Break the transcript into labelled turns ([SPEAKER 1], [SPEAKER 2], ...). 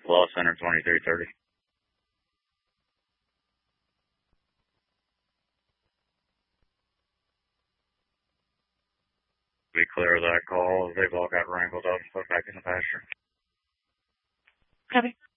[SPEAKER 1] Law Center 2330. Be clear of that call. They've all got wrangled up and put back in the pasture.
[SPEAKER 2] Copy.